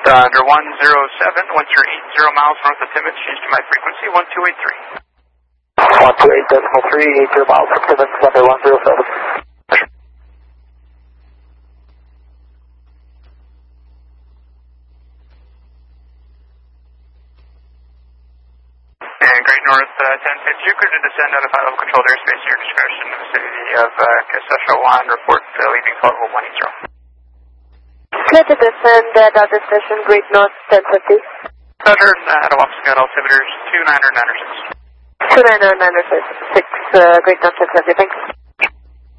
Under 107, once you're 80 miles north of Timmins, change to my frequency, 1283. 128.3, 80 miles from Timmins, under 107. And Great North 1050, you could descend out of high level controlled airspace at your discretion in the vicinity of Saskatchewan. Report leaving flight level 180. Clear to descend at our station, Great North 1050. Roger, at a walk scout altimeters 29906. 29906, Great North 1050, thanks.